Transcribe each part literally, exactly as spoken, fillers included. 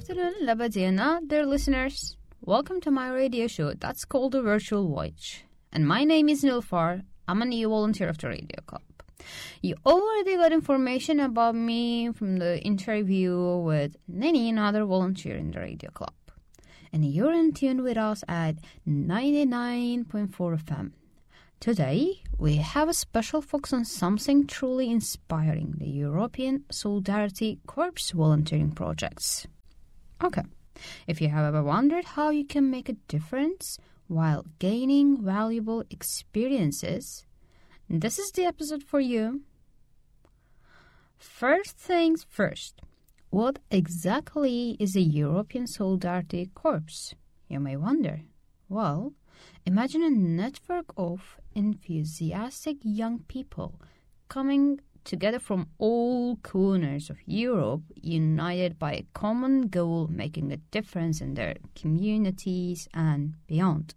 afternoon, Labadiana, dear listeners. Welcome to my radio show that's called The Virtual Voyage. And my name is Nilfar. I'm a new volunteer of the Radio Club. You already got information about me from the interview with Nini, another volunteer in the Radio Club. And you're in tune with us at ninety-nine point four F M. Today, we have a special focus on something truly inspiring, the European Solidarity Corps volunteering projects. Okay, if you have ever wondered how you can make a difference while gaining valuable experiences, this is the episode for you. First things first, what exactly is a European Solidarity Corps? You may wonder. Well, imagine a network of enthusiastic young people coming together from all corners of Europe, united by a common goal, making a difference in their communities and beyond.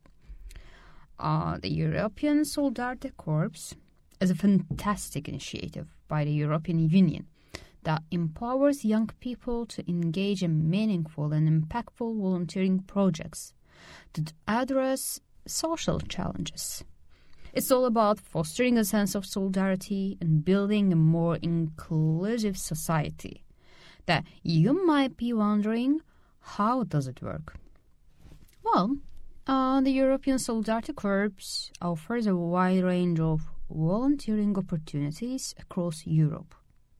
Uh, the European Solidarity Corps is a fantastic initiative by the European Union that empowers young people to engage in meaningful and impactful volunteering projects that address social challenges. It's all about fostering a sense of solidarity and building a more inclusive society. That you might be wondering, how does it work? Well, uh, the European Solidarity Corps offers a wide range of volunteering opportunities across Europe.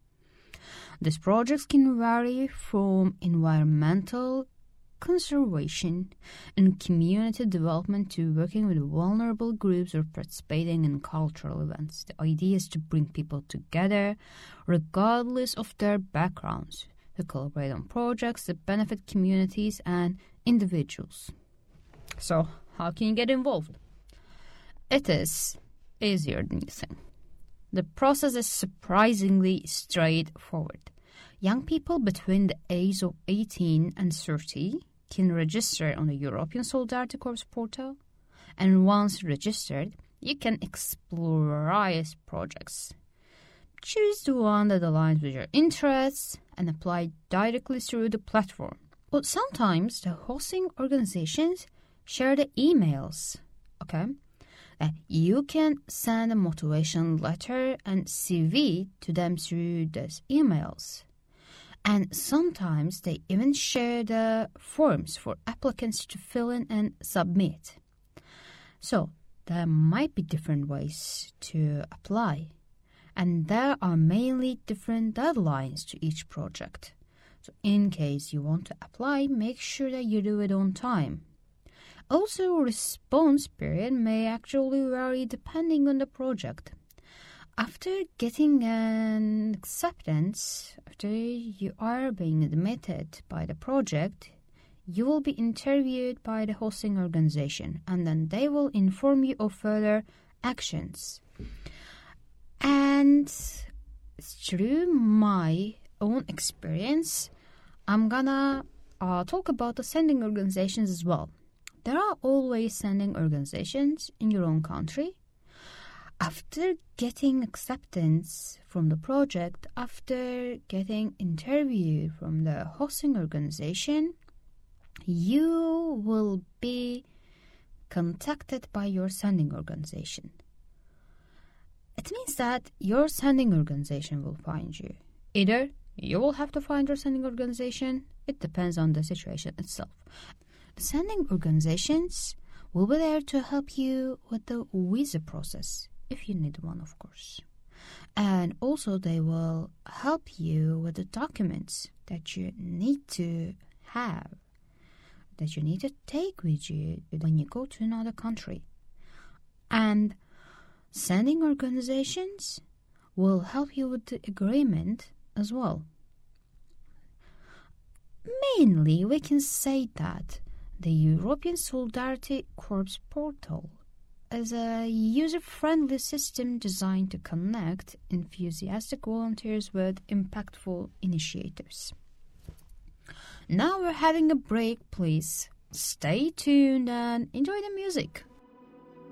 These projects can vary from environmental conservation and community development to working with vulnerable groups or participating in cultural events. The idea is to bring people together, regardless of their backgrounds, to collaborate on projects that benefit communities and individuals. So, how can you get involved? It is easier than you think. The process is surprisingly straightforward. Young people between the age of eighteen and thirty can register on the European Solidarity Corps portal, and once registered, you can explore various projects. Choose the one that aligns with your interests and apply directly through the platform. But sometimes the hosting organizations share the emails, okay? Uh, you can send a motivation letter and C V to them through these emails. And sometimes they even share the forms for applicants to fill in and submit. So there might be different ways to apply. And there are mainly different deadlines to each project. So in case you want to apply, make sure that you do it on time. Also, response period may actually vary depending on the project. After getting an acceptance, after you are being admitted by the project, you will be interviewed by the hosting organization, and then they will inform you of further actions. And through my own experience, I'm gonna uh, talk about the sending organizations as well. There are always sending organizations in your own country. After getting acceptance from the project, after getting interviewed from the hosting organization, you will be contacted by your sending organization. It means that your sending organization will find you. Either you will have to find your sending organization, it depends on the situation itself. The sending organizations will be there to help you with the visa process, if you need one, of course. And also they will help you with the documents that you need to have, that you need to take with you when you go to another country. And sending organizations will help you with the agreement as well. Mainly, we can say that the European Solidarity Corps portal is a user-friendly system designed to connect enthusiastic volunteers with impactful initiatives. Now we're having a break, please. Stay tuned and enjoy the music.